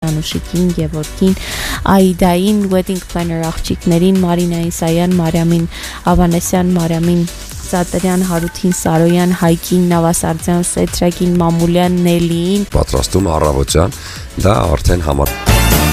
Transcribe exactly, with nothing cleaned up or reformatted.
Անուշիկին, Գևորգին, Այդային, Wedding Planner աղջիկներին, Մարինա Իսայան, Մարիամին Ավանեսյան, Մարիամին Սատրյան, Հարութին Սարոյան, Հայկին Նավասարդյան, Սեթրակին Մամուլյան, Նելիին։ Պատրաստում առավոտյան, դա արդեն համար